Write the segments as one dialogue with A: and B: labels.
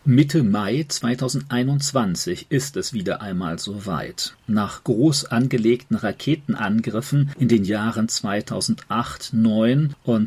A: Mitte Mai 2021 ist es wieder einmal soweit. Nach groß angelegten Raketenangriffen in den Jahren 2008-9 und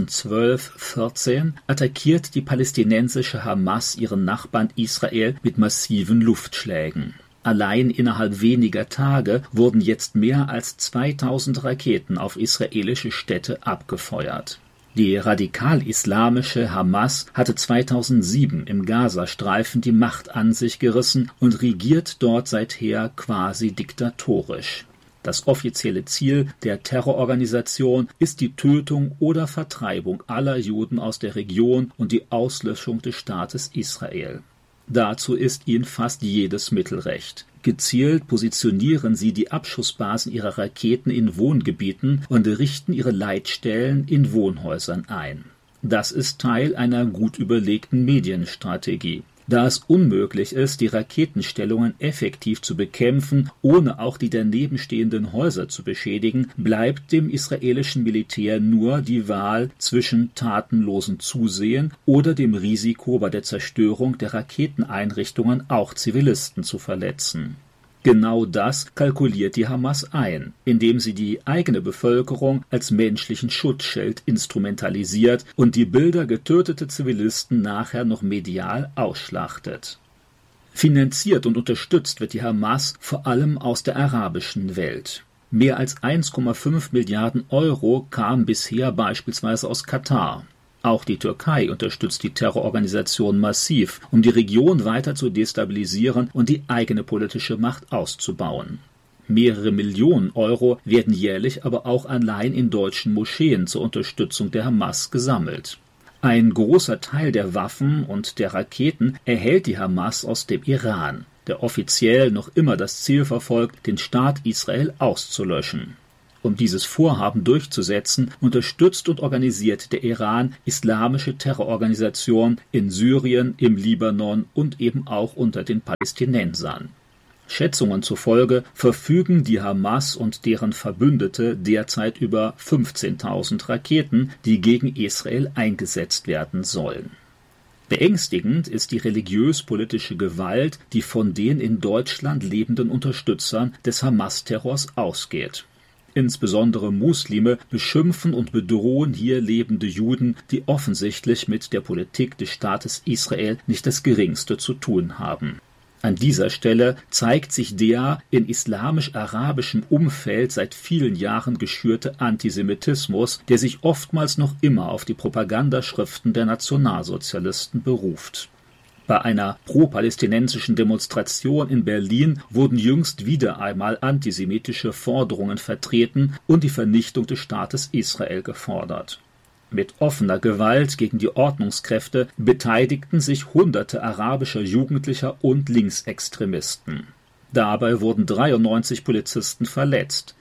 A: 2012-14 attackiert die palästinensische Hamas ihren Nachbarn Israel mit massiven Luftschlägen. Allein innerhalb weniger Tage wurden jetzt mehr als 2000 Raketen auf israelische Städte abgefeuert. Die radikal-islamische Hamas hatte 2007 im Gazastreifen die Macht an sich gerissen und regiert dort seither quasi diktatorisch. Das offizielle Ziel der Terrororganisation ist die Tötung oder Vertreibung aller Juden aus der Region und die Auslöschung des Staates Israel. Dazu ist ihnen fast jedes Mittel recht. Gezielt positionieren sie die Abschussbasen ihrer Raketen in Wohngebieten und richten ihre Leitstellen in Wohnhäusern ein. Das ist Teil einer gut überlegten Medienstrategie. Da es unmöglich ist, die Raketenstellungen effektiv zu bekämpfen, ohne auch die daneben stehenden Häuser zu beschädigen, bleibt dem israelischen Militär nur die Wahl zwischen tatenlosem Zusehen oder dem Risiko, bei der Zerstörung der Raketeneinrichtungen auch Zivilisten zu verletzen. Genau das kalkuliert die Hamas ein, indem sie die eigene Bevölkerung als menschlichen Schutzschild instrumentalisiert und die Bilder getöteter Zivilisten nachher noch medial ausschlachtet. Finanziert und unterstützt wird die Hamas vor allem aus der arabischen Welt. Mehr als 1,5 Milliarden Euro kamen bisher beispielsweise aus Katar. Auch die Türkei unterstützt die Terrororganisation massiv, um die Region weiter zu destabilisieren und die eigene politische Macht auszubauen. Mehrere Millionen Euro werden jährlich aber auch allein in deutschen Moscheen zur Unterstützung der Hamas gesammelt. Ein großer Teil der Waffen und der Raketen erhält die Hamas aus dem Iran, der offiziell noch immer das Ziel verfolgt, den Staat Israel auszulöschen. Um dieses Vorhaben durchzusetzen, unterstützt und organisiert der Iran islamische Terrororganisationen in Syrien, im Libanon und eben auch unter den Palästinensern. Schätzungen zufolge verfügen die Hamas und deren Verbündete derzeit über 15.000 Raketen, die gegen Israel eingesetzt werden sollen. Beängstigend ist die religiös-politische Gewalt, die von den in Deutschland lebenden Unterstützern des Hamas-Terrors ausgeht. Insbesondere Muslime beschimpfen und bedrohen hier lebende Juden, die offensichtlich mit der Politik des Staates Israel nicht das Geringste zu tun haben. An dieser Stelle zeigt sich der in islamisch-arabischem Umfeld seit vielen Jahren geschürte Antisemitismus, der sich oftmals noch immer auf die Propagandaschriften der Nationalsozialisten beruft. Bei einer pro-palästinensischen Demonstration in Berlin wurden jüngst wieder einmal antisemitische Forderungen vertreten und die Vernichtung des Staates Israel gefordert. Mit offener Gewalt gegen die Ordnungskräfte beteiligten sich Hunderte arabischer Jugendlicher und Linksextremisten. Dabei wurden 93 Polizisten verletzt,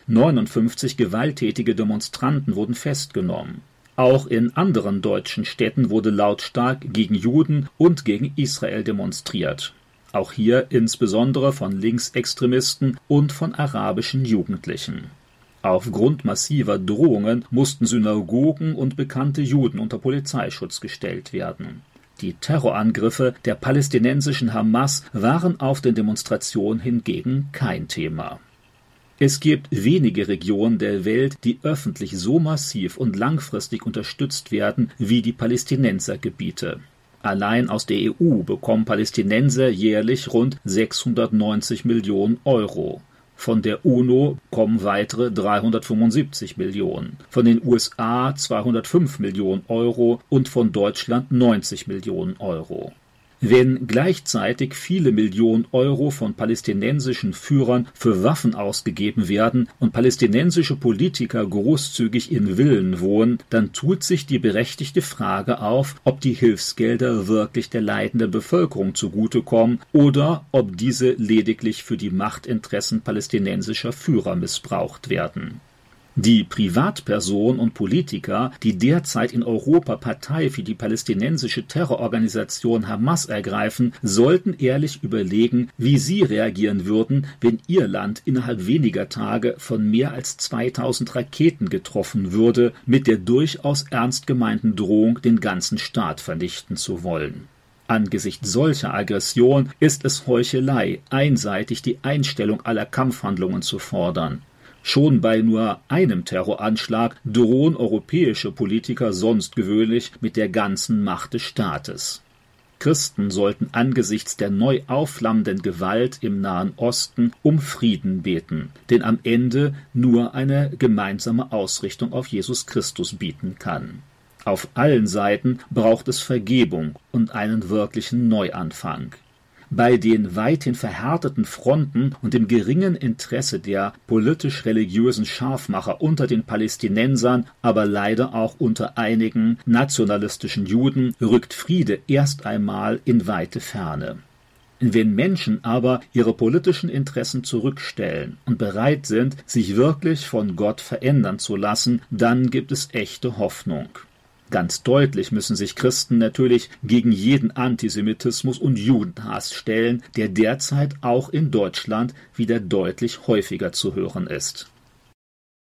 A: 59 gewalttätige Demonstranten wurden festgenommen. Auch in anderen deutschen Städten wurde lautstark gegen Juden und gegen Israel demonstriert. Auch hier insbesondere von Linksextremisten und von arabischen Jugendlichen. Aufgrund massiver Drohungen mussten Synagogen und bekannte Juden unter Polizeischutz gestellt werden. Die Terrorangriffe der palästinensischen Hamas waren auf den Demonstrationen hingegen kein Thema. Es gibt wenige Regionen der Welt, die öffentlich so massiv und langfristig unterstützt werden wie die Palästinensergebiete. Allein aus der EU bekommen Palästinenser jährlich rund 690 Millionen Euro. Von der UNO kommen weitere 375 Millionen, von den USA 205 Millionen Euro und von Deutschland 90 Millionen Euro. Wenn gleichzeitig viele Millionen Euro von palästinensischen Führern für Waffen ausgegeben werden und palästinensische Politiker großzügig in Villen wohnen, dann tut sich die berechtigte Frage auf, ob die Hilfsgelder wirklich der leidenden Bevölkerung zugutekommen oder ob diese lediglich für die Machtinteressen palästinensischer Führer missbraucht werden. Die Privatpersonen und Politiker, die derzeit in Europa Partei für die palästinensische Terrororganisation Hamas ergreifen, sollten ehrlich überlegen, wie sie reagieren würden, wenn ihr Land innerhalb weniger Tage von mehr als 2000 Raketen getroffen würde, mit der durchaus ernst gemeinten Drohung, den ganzen Staat vernichten zu wollen. Angesichts solcher Aggression ist es Heuchelei, einseitig die Einstellung aller Kampfhandlungen zu fordern. Schon bei nur einem Terroranschlag drohen europäische Politiker sonst gewöhnlich mit der ganzen Macht des Staates. Christen sollten angesichts der neu aufflammenden Gewalt im Nahen Osten um Frieden beten, den am Ende nur eine gemeinsame Ausrichtung auf Jesus Christus bieten kann. Auf allen Seiten braucht es Vergebung und einen wirklichen Neuanfang. Bei den weithin verhärteten Fronten und dem geringen Interesse der politisch-religiösen Scharfmacher unter den Palästinensern, aber leider auch unter einigen nationalistischen Juden, rückt Friede erst einmal in weite Ferne. Wenn Menschen aber ihre politischen Interessen zurückstellen und bereit sind, sich wirklich von Gott verändern zu lassen, dann gibt es echte Hoffnung. Ganz deutlich müssen sich Christen natürlich gegen jeden Antisemitismus und Judenhass stellen, der derzeit auch in Deutschland wieder deutlich häufiger zu hören ist.